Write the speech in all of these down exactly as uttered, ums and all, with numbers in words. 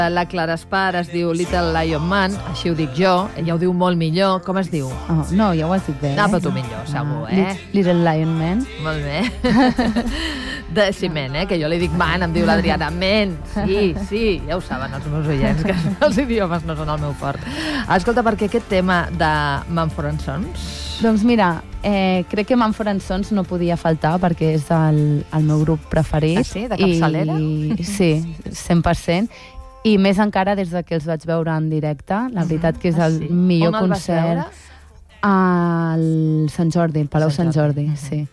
La Clara Espar es diu Little Lion Man, així ho dic jo, ella ho diu molt millor. Com es diu? Oh, no, ja ho has dit bé. No, però tu millor, segur, eh? Little Lion Man. Molt bé. De ciment, eh? Que jo li dic man, em diu l'Adriana, men. Sí, sí, ja ho saben els meus oients, que els idiomes no són el meu fort. Escolta, per què aquest tema de Mumford and Sons? Doncs mira, eh, crec que Mumford and Sons no podia faltar perquè és el, el meu grup preferit. Ah, sí? De capçalera? I, sí, cent per cent. I més encara des de que els vaig veure en directe. La veritat que és el ah, sí? millor On el vas concert. veure? Al Sant Jordi, al Palau Sant Jordi, Sant sí.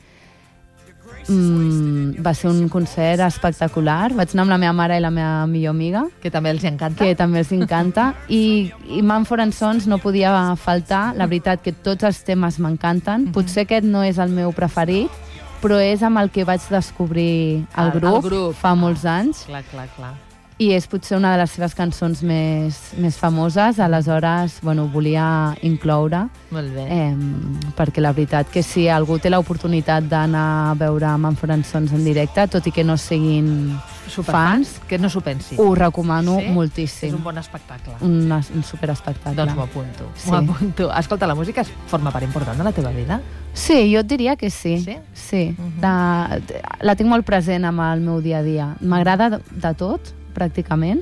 Mm, va ser un concert espectacular. Vaig anar amb la meva mare i la meva millor amiga, Que també els encanta. que també els encanta, i, i Mumford and Sons no podia faltar. La veritat que tots els temes m'encanten. Potser aquest no és el meu preferit, però és amb el que vaig descobrir el, El- el grup, grup. fa molts anys, Clar, clar, clar. i és potser una de les seves cançons més, més famoses. Aleshores, bueno, volia incloure, Molt bé. eh, perquè la veritat que si algú té l'oportunitat d'anar a veure Mumford and Sons en directe, tot i que no siguin fans, Que no s'ho pensi. ho recomano Sí? moltíssim. És un bon espectacle. Un, un superespectacle. Doncs m'ho apunto. Sí. M'ho apunto. Escolta, la música forma part important de la teva vida? Sí, jo et diria que sí. Sí? Sí. Mhm. la, la tinc molt present amb el meu dia a dia. M'agrada de, de tot, pràcticament,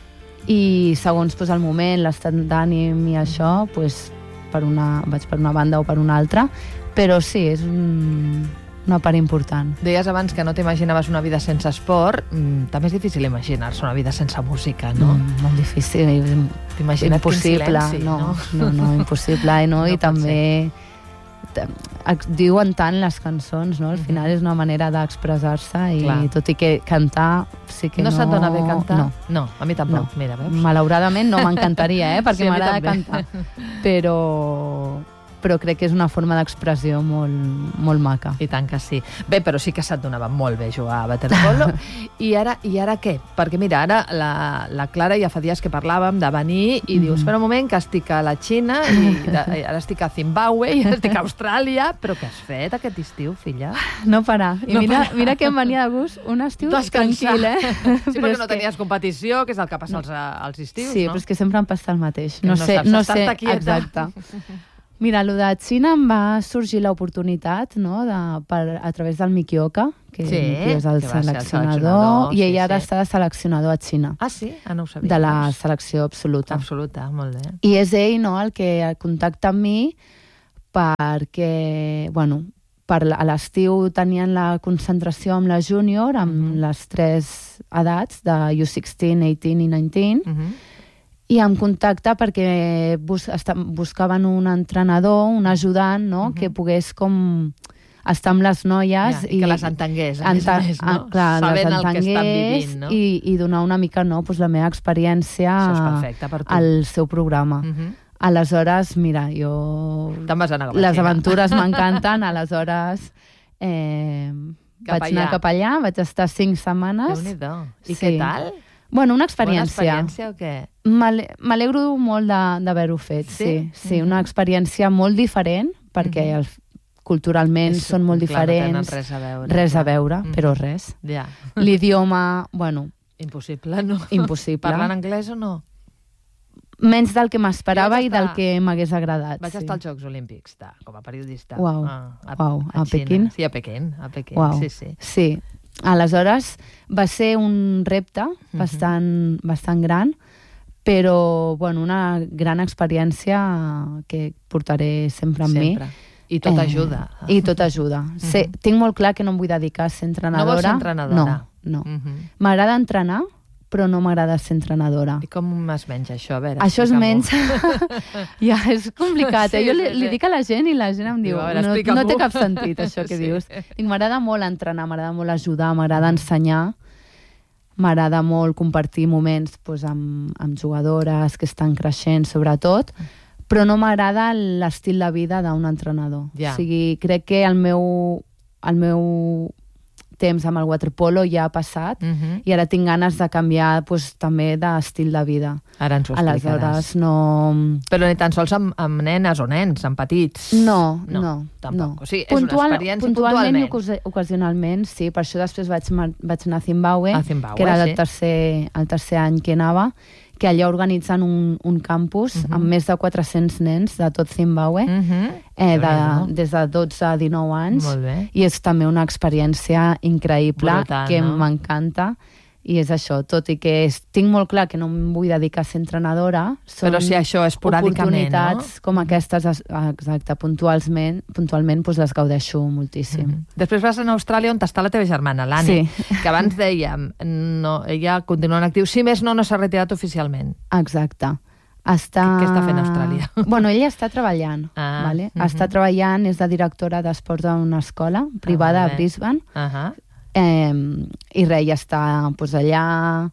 i segons pues, el moment, l'estat d'ànim i això, pues, per una, vaig per una banda o per una altra, però sí, és un, una part important. Deies abans que no t'imaginaves una vida sense esport. Mm, també és difícil imaginar-se una vida sense música, no? Mm, molt difícil. T'imagina't quin Impossible. silenci, no, no? no, no, impossible. No? No I pot també t- ex- diuen tant les cançons, no? Al Mhm. final és una manera d'expressar-se, i Clar. tot i que cantar sí que No, no... se't dona bé cantar? No. No, a mi tampoc. No. Mira, veus? Malauradament no m'encantaria, eh? Perquè Sí, a mi m'agrada també. cantar. Però, però crec que és una forma d'expressió molt, molt maca. I tant que sí. Bé, però sí que se't donava molt bé jugar a waterpolo. I ara, I ara què? Perquè mira, ara la, la Clara ja fa dies que parlàvem de venir i diu, espera un moment, que estic a la Xina, i de, ara estic a Zimbabue, i ara estic a Austràlia. Però què has fet aquest estiu, filla? No parar. I No mira, parar. mira que em venia de gust un estiu Descansar. tranquil, eh? Sí, Però perquè és no que- tenies competició, que és el que passa als, als estius, Sí, no? però és que sempre em passa el mateix. Que No, no sé, saps no estar-te sé, quieta. exacte. Mira, el de Xina em va sorgir l'oportunitat, no?, de, per, a través del Miki Oka, que Sí, Miki és el que va ser el seleccionador, seleccionador, i ell sí, ara sí. està de seleccionador a Xina, Ah, sí? Ah, no ho sabia. de la doncs. selecció absoluta. Absoluta, molt bé. I és ell, no?, el que contacta amb mi perquè, bueno, per, a l'estiu tenien la concentració amb la júnior, amb Mhm. les tres edats, de U setze, divuit i dinou, Uh -huh. i em contacta perquè bus esta- buscaven un entrenador, un ajudant, no?, Mhm. que pogués com estar amb les noies Ja, i que les entengués, a més a enta- més, no? ah, clar, Sabent les el que estan entengués vivint, no? i, i donar una mica, no?, pues, la meva experiència Això és perfecte per tu. al seu programa. Uh -huh. Aleshores, mira, jo... Te'n vas anar cap a Les Xina. aventures m'encanten, aleshores eh, Cap vaig anar allà. cap allà, vaig estar cinc setmanes. Déu-n'hi-do. I Sí. què tal? Bueno, una Bona experiència. experiència o què? M'ale- M'alegro molt de- d'haver-ho fet, Sí? sí. Sí, Mhm. una experiència molt diferent, perquè Mhm. el, culturalment És- són molt clar, no tenen diferents. res a veure. Res a clar. veure, Mhm. però res. Ja. L'idioma, bueno, Impossible, no? impossible. Parlant anglès o no? Menys del que m'esperava Jo vaig i del estar- que m'hagués agradat. Vaig sí. estar als Jocs Olímpics, ta, com a periodista. Uau, a, a, uau, a Xina. Pequín? Sí, a Pequín, a Pequín, Uau. sí, sí. Sí. Aleshores, va ser un repte Mhm. bastant, bastant gran, però bueno, una gran experiència que portaré sempre amb Sempre. mi. I tot Eh, ajuda. I tot ajuda. Sé, tinc molt clar que no em vull dedicar a ser entrenadora. No vols ser entrenadora? No, no. Mhm. M'agrada entrenar, però no m'agrada ser entrenadora. I com es menja això? A veure, Això es explica-m'ho. menja... ja, és complicat, eh? Sí, Jo sí, li, sí. li dic a la gent i la gent em diu Diu, a veure, no, explica-m'ho. no té cap sentit, això que Sí. dius. Dic, m'agrada molt entrenar, m'agrada molt ajudar, m'agrada ensenyar, m'agrada molt compartir moments doncs, amb, amb jugadores que estan creixent, sobretot, però no m'agrada l'estil de vida d'un entrenador. Ja. O sigui, crec que el meu, el meu temps amb el waterpolo ja ha passat, Mhm. i ara tinc ganes de canviar pues, també d'estil de vida. Ara ens ho explicaràs. Aleshores, no... Però ni tan sols amb, amb nenes o nens, amb petits. No, No, no. tampoc. no. O sigui, és una experiència puntualment. i puntualment. ocasi- ocasionalment, sí. Per això després vaig, mar- vaig anar a Zimbabue, A Zimbabue, que era sí. el tercer, el tercer any que anava, que allà organitzen un, un campus Mhm. amb més de quatre-cents nens de tot Zimbabue, Mhm. eh, de, Déu-n'hi-do. des de dotze a dinou anys. Molt bé. I és també una experiència increïble, Brutal, que no? m'encanta. I és això, tot i que és, tinc molt clar que no em vull dedicar a ser entrenadora, són Però si això esporàdicament, oportunitats no? com aquestes, es- exacte, puntualment, puntualment doncs les gaudeixo moltíssim. Mhm. Després vas anar a Austràlia on està la teva germana, l'Anni, Sí. que abans dèiem, no, ella continua en actiu, si més no, no s'ha retirat oficialment. Exacte. Està... Què- què està fent a Austràlia? Bueno, ella està treballant, Ah, vale? mhm. Està treballant, és la directora d'esports d'una escola privada Ah, a molt bé. Brisbane, Uh -huh. eh, i res, ja està pues, allà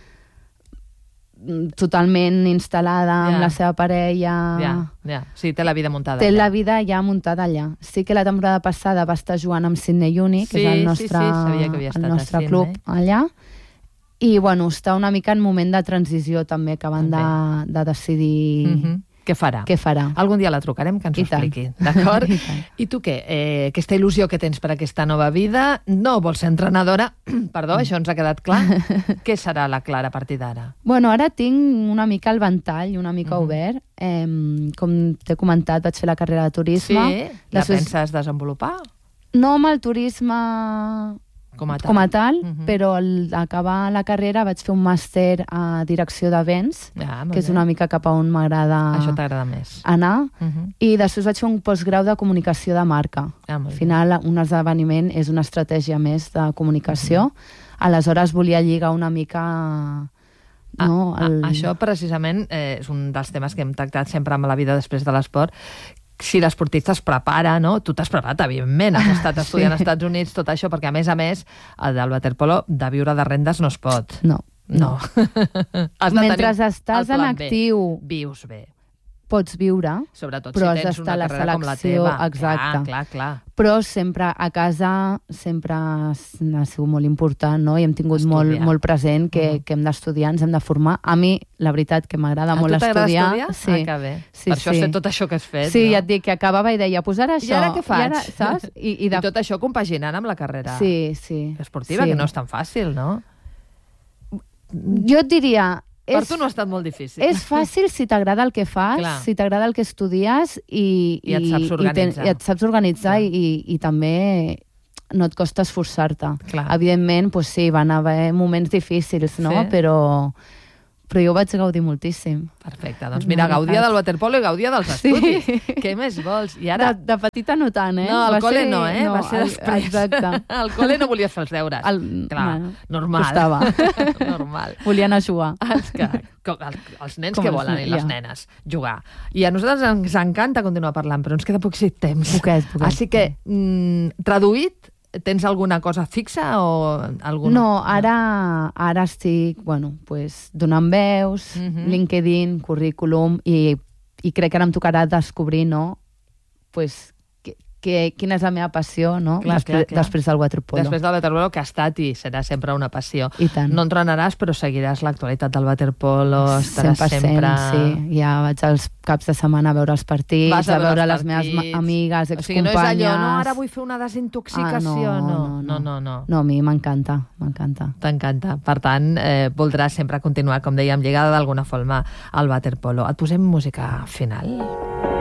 mm, totalment instal·lada Ja. amb la seva parella. Ja, ja. Sí, té la vida muntada. Té allà. la vida ja muntada allà. Sí que la temporada passada va estar jugant amb Sydney Uni, que Sí, és el sí, nostre, sí, sabia que havia estat el a nostre Sydney. club allà. I, bueno, està una mica en moment de transició també, acabant de, de decidir Mhm. Què farà? què farà. Algun dia la trucarem que ens ho I tant. expliqui, d'acord? I tant. I tu què? Eh, aquesta il·lusió que tens per aquesta nova vida, no vols ser entrenadora? Perdó, això ens ha quedat clar. Què serà la Clara a partir d'ara? Bueno, ara tinc una mica el ventall, una mica Mhm. obert. Eh, com t'he comentat, vaig fer la carrera de turisme. Sí? La Després- penses desenvolupar? No amb el turisme Com a tal? com a tal, Mhm. però al acabar la carrera vaig fer un màster a direcció d'events, Ah, molt que és bé. una mica cap a on m'agrada Això t'agrada més. anar, Mhm. i després vaig fer un postgrau de comunicació de marca. Ah, molt Al bé. final, un esdeveniment és una estratègia més de comunicació, aleshores volia lligar una mica... No, Ah, el... ah, això precisament eh, és un dels temes que hem tractat sempre amb la vida després de l'esport. Si l'esportista es prepara, no? Tu t'has preparat, evidentment, has estat estudiant Sí. als Estats Units, tot això, perquè a més a més, el del waterpolo, de viure de rendes no es pot. No. No. Has de Mentre tenir estàs el plan en B. actiu, Vius bé. pots viure, Sobretot Però has si tens d'estar una a la carrera com la selecció, teva. exacte. Clar, clar, clar. però sempre a casa sempre ha sigut molt important, no? I hem tingut Estudiar. molt, molt present que, Mhm. que hem d'estudiar, ens hem de formar. A mi, la veritat, que m'agrada A molt tu t'agrada estudiar. estudiar? Sí. Ah, que bé. Sí, per això sí. has fet tot això que has fet, Sí, no? ja et dic que acabava i deia, pues ara això... I ara què faig? I ara, saps? I, i, de... I tot això compaginant amb la carrera Sí, sí. esportiva, sí. que no és tan fàcil, no? Jo et diria... Per És, tu no ha estat molt difícil. és fàcil si t'agrada el que fas, Clar. si t'agrada el que estudies i, I et saps i, ten- organitzar. i et saps organitzar Clar. i, i també no et costa esforçar-te. Clar. Evidentment, pues sí, van haver moments difícils, no? Sí. Però, però jo ho vaig gaudir moltíssim. Perfecte, doncs mira, gaudia del waterpolo i gaudia dels Sí. estudis. Què més vols? I ara... De, de petita no tant, eh? No, al Va col·le ser- no, eh? Va ser al- després. Exacte. Al col·le no volies fer els deures. El- Clar, bueno, normal. costava. normal. Volia anar a jugar. Els, que, com, el, els nens Com que els volen nens, i les ja. nenes, jugar. I a nosaltres ens encanta continuar parlant, però ens queda poquíssim temps. Poquet, poquet. Així que, mm, traduït, tens alguna cosa fixa o alguna... No, ara, ara estic, bueno, pues, donant veus, Mhm. LinkedIn, currículum, i, i crec que ara em tocarà descobrir, no?, pues, que, que, quina és la meva passió, no?, Clar, després, clar, clar. després del waterpolo. Després del waterpolo, que ha estat i serà sempre una passió. I tant. No entrenaràs, però seguiràs l'actualitat del waterpolo, estaràs cent per cent, sempre... sí. Ja vaig als caps de setmana a veure els partits, Vas a a, veure els les meves partits. ma- amigues, O sigui, no és excompanyes... allò, no, ara vull fer una desintoxicació. Ah, no, no, no. no. No, a mi m'encanta, m'encanta. T'encanta. Per tant, eh, voldràs sempre continuar, com dèiem, lligada d'alguna forma al waterpolo. Et posem música final.